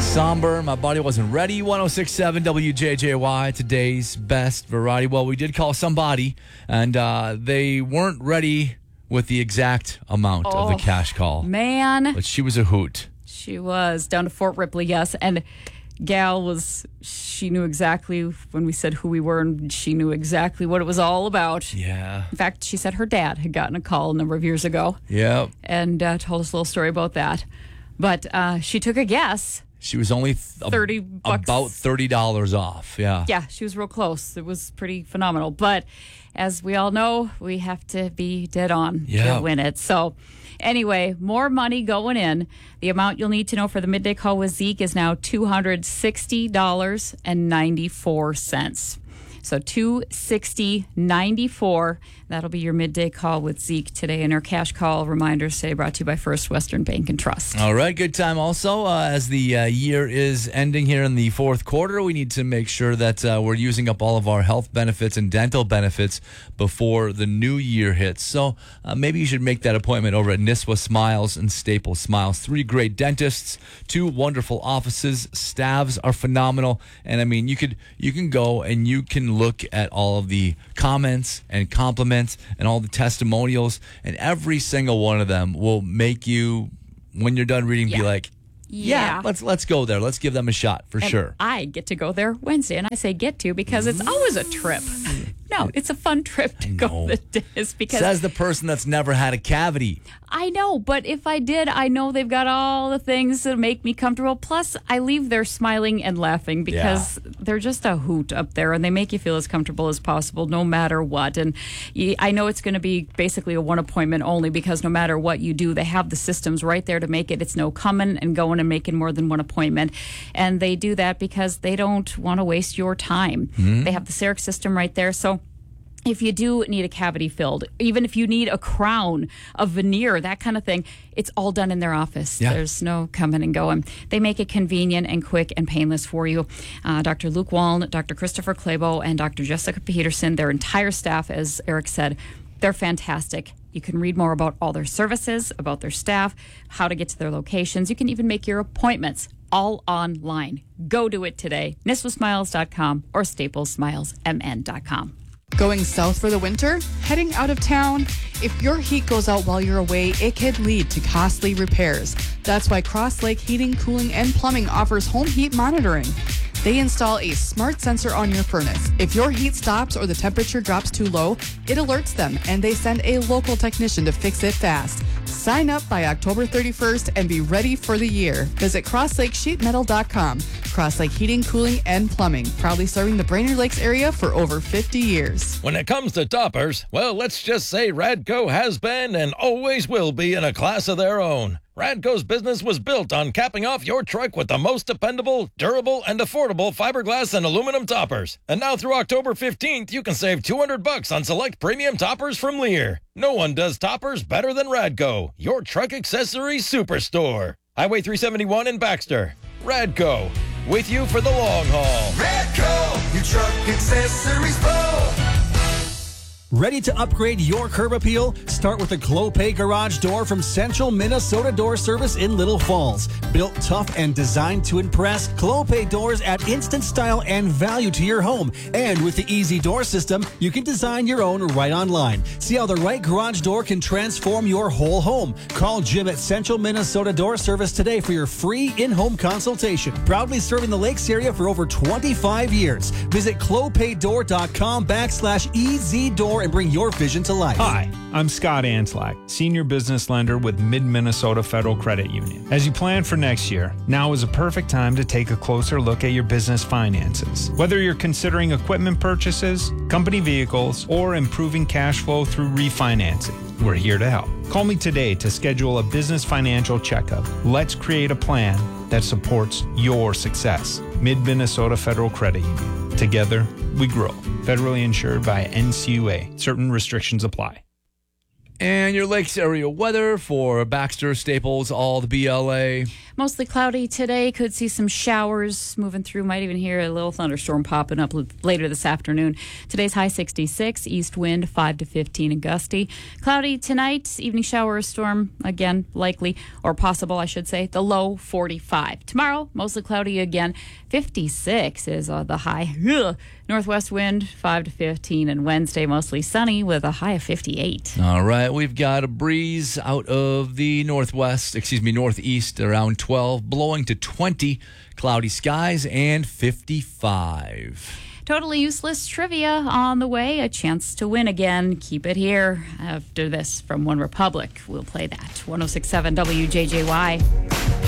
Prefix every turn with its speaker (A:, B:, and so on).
A: Somber, my body wasn't ready. 106.7 WJJY, today's best variety. Well, we did call somebody, and they weren't ready with the exact amount of the cash call.
B: Man.
A: But she was a hoot.
B: She was down to Fort Ripley, yes. And Gal she knew exactly when we said who we were, and she knew exactly what it was all about.
A: Yeah.
B: In fact, she said her dad had gotten a call a number of years ago.
A: Yep.
B: And told us a little story about that. But she took a guess.
A: She was only
B: $30
A: about $30 off. Yeah.
B: Yeah, she was real close. It was pretty phenomenal. But as we all know, we have to be dead on to win it. So anyway, more money going in. The amount you'll need to know for the midday call with Zeke is now $260.94. So $260.94. That'll be your midday call with Zeke today. And our cash call reminders today brought to you by First Western Bank and Trust.
A: All right, good time also. As the year is ending here in the fourth quarter, we need to make sure that we're using up all of our health benefits and dental benefits before the new year hits. So maybe you should make that appointment over at Nisswa Smiles and Staples Smiles. 3 great dentists, 2 wonderful offices. Staffs are phenomenal. And I mean, you can go and you can look at all of the comments and compliments and all the testimonials, and every single one of them will make you, when you're done reading, be like, yeah, let's go there. Let's give them a shot for sure.
B: I get to go there Wednesday, and I say get to because it's always a trip. No, it's a fun trip to go to the dentist because
A: says the person that's never had a cavity.
B: I know, but if I did, I know they've got all the things that make me comfortable. Plus, I leave there smiling and laughing because they're just a hoot up there, and they make you feel as comfortable as possible no matter what. And I know it's going to be basically a one appointment only because no matter what you do, they have the systems right there to make it. It's no coming and going and making more than one appointment. And they do that because they don't want to waste your time. Mm-hmm. They have the CEREC system right there. So if you do need a cavity filled, even if you need a crown, a veneer, that kind of thing, it's all done in their office. Yeah. There's no coming and going. They make it convenient and quick and painless for you. Dr. Luke Wallen, Dr. Christopher Clabo, and Dr. Jessica Peterson, their entire staff, as Eric said, they're fantastic. You can read more about all their services, about their staff, how to get to their locations. You can even make your appointments all online. Go do it today. NISWASmiles.com or StaplesSmilesMN.com.
C: Going south for the winter? Heading out of town? If your heat goes out while you're away, it could lead to costly repairs. That's why Cross Lake Heating, Cooling, and Plumbing offers home heat monitoring. They install a smart sensor on your furnace. If your heat stops or the temperature drops too low, it alerts them, and they send a local technician to fix it fast. Sign up by October 31st and be ready for the year. Visit crosslakesheetmetal.com. Cross Lake Heating, Cooling, and Plumbing, proudly serving the Brainerd Lakes area for over 50 years.
D: When it comes to toppers, well, let's just say Radco has been and always will be in a class of their own. Radco's business was built on capping off your truck with the most dependable, durable, and affordable fiberglass and aluminum toppers. And now through October 15th, you can save $200 on select premium toppers from Lear. No one does toppers better than Radco, your truck accessories superstore. Highway 371 in Baxter. Radco, with you for the long haul.
E: Radco, your truck accessories pro.
F: Ready to upgrade your curb appeal? Start with the Clopay Garage Door from Central Minnesota Door Service in Little Falls. Built tough and designed to impress, Clopay doors add instant style and value to your home. And with the Easy Door system, you can design your own right online. See how the right garage door can transform your whole home. Call Jim at Central Minnesota Door Service today for your free in-home consultation. Proudly serving the Lakes area for over 25 years. Visit clopaydor.com/EZDoor and bring your vision to life.
G: Hi, I'm Scott Anslak, Senior Business Lender with Mid-Minnesota Federal Credit Union. As you plan for next year, now is a perfect time to take a closer look at your business finances. Whether you're considering equipment purchases, company vehicles, or improving cash flow through refinancing, we're here to help. Call me today to schedule a business financial checkup. Let's create a plan that supports your success. Mid-Minnesota Federal Credit Union. Together, we grow. Federally insured by NCUA. Certain restrictions apply.
A: And your Lakes area weather for Baxter, Staples, all the BLA.
B: Mostly cloudy today. Could see some showers moving through. Might even hear a little thunderstorm popping up later this afternoon. Today's high 66. East wind 5 to 15 and gusty. Cloudy tonight. Evening shower or storm again likely or possible, I should say. The low 45. Tomorrow mostly cloudy again. 56 is the high. Ugh. Northwest wind 5 to 15 and Wednesday mostly sunny with a high of 58.
A: All right, we've got a breeze out of the northeast around 12, blowing to 20, cloudy skies and 55.
B: Totally useless trivia on the way. A chance to win again. Keep it here. After this from One Republic, we'll play that. 106.7 WJJY.